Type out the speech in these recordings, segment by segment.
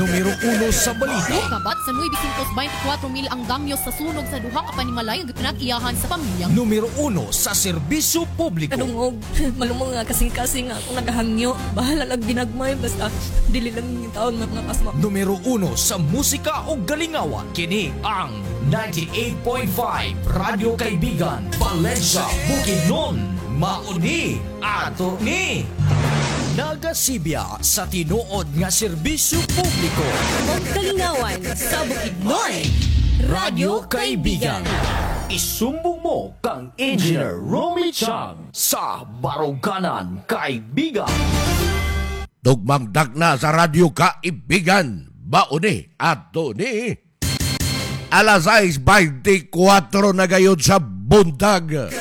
Numero 1 sa balita. Kabat sa 924 mil ang damyo sa sunog sa duha ka panimalay nga pinag-iyahan sa pamilya. Numero 1 sa serbisyo publiko. Kanungog, malumong nga kasing-kasing nga akong naghangyo. Bahala lang ginagmay, basta dili lang yung taon mga pasma. Numero 1 sa musika o galingawan. Kini ang 98.5 Radio Kaibigan, Valencia, Bukidnon. Mauni ato ni nagasibya sa tinuod nga serbisyo publiko. Kalingawan sa Bukidnon, Radio Kaibigan. Isumbong mo kang Engineer Romy Chang sa Baruganan, Kaibigan. Tugmang dagna sa Radyo Kaibigan. Bauni ato ni alas 6:24 na gayod sa buntag.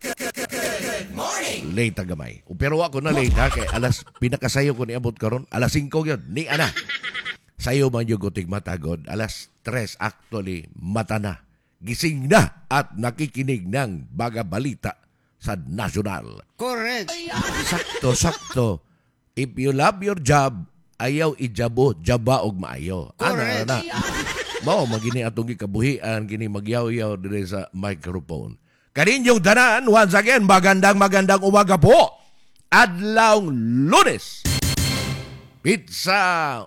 Late gamay. Pero ako na late ha, kay alas pinakasayo ko ni abot karon alas 5 yun. Ni ana. Sayo man yung guting matagod. Alas 3 actually mata na. Gising na at nakikinig ng baga balita sa nasyonal. Correct. Sakto. If you love your job, ayaw ijabo, jaba og maayo. Correct. Ana. Mao magini atong gikabuhian kini magyaw-yaw dire sa microphone. Kaninyong tanan, once again, magandang umaga po. Adlawng Lunes. Pizza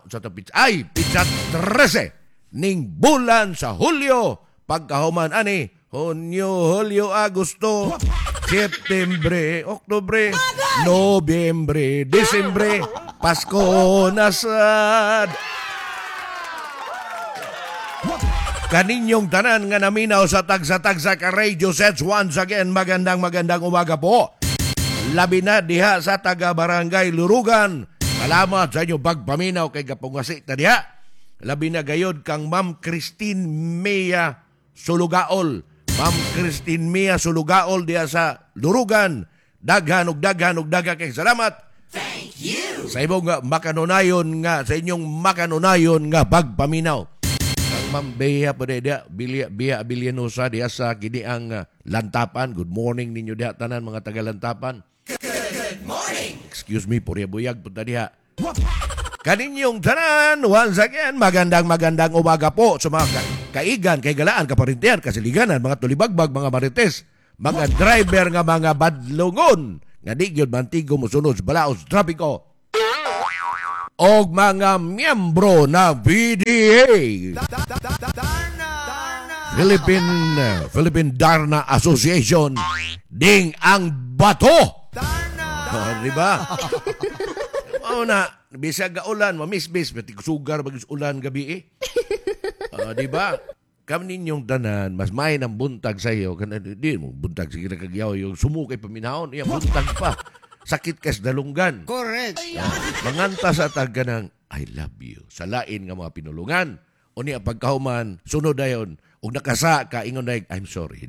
13 ning bulan sa Hulyo. Pagkahuman ani, Hunyo, Hulyo, Agosto, Septembre, Oktubre, Nobyembre, Desembre, Pasko na sad. Kaninyong tanan nga naminaw sa tagsa-tagsa ka radio sets. Once again, magandang umaga po. Labi na diha sa taga-barangay Lurugan. Salamat sa inyo pagpaminaw kay kapungasi ta diha. Labi na gayod kang Ma'am Christine Mia Sulugaol. Ma'am Christine Mia Sulugaol diha sa Lurugan. Daghan kay salamat. Thank you. Sa inyong sa inyong makanunayon nga pagpaminaw. Ma'am Bea po diya, Bia Abilianosa diya sa kiniang Lantapan. Good morning ninyo diya tanan mga taga Lantapan. Good morning. Excuse me, Purya Buyag po diya. Kaninyong tanan, once again, magandang umaga po sa mga kaigan, kay galaan, kaparintihan, kasiliganan, mga tulibagbag, mga marites, mga driver nga mga badlungon, nga di gyud mantigo mosunod sa balaos trapiko. Og mga miyembro na VDA Philippine Darna Association ding ang bato. Diba? Na bisag ga ulan mamisbis pati sugar bagis ulan gabi diba? Kam ninyong tanan mas may ng buntag sa iyo kana di mo buntag sige kagyaw yung sumukay paminahon iya buntag pa. Sakit kas dalunggan. Correct. Manganta sa tagga ng I love you sa lain nga mga pinulungan. O niya pagkahuman, sunod na yun. Kung nakasa ka, ingon na I'm sorry.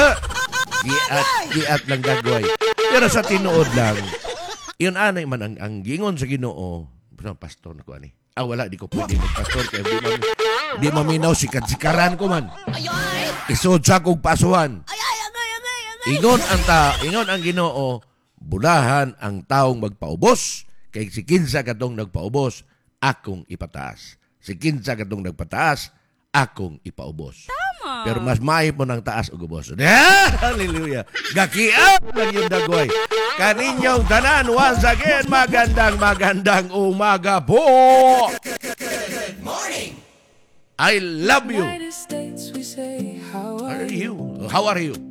Giat lang gagaway. Pero sa tinuod lang, yun anay man ang gingon sa Ginoo. Pastor na ko ani. Wala, di ko pwede magpastor. Kaya di maminaw sikat-sikaran ko man. Isod sa kong pasuhan. Ingon ang Ginoo, bulahan ang taong magpaubos, kay si kinsa katong nagpaubos, akong ipataas. Si kinsa katong nagpataas, akong ipaubos. Tama. Pero mas maayos mo ng taas o ubos. Hallelujah. Gakiap lang yung dagway. Kaninyong tanan, once again, magandang umaga po. Good morning. I love you. How are you?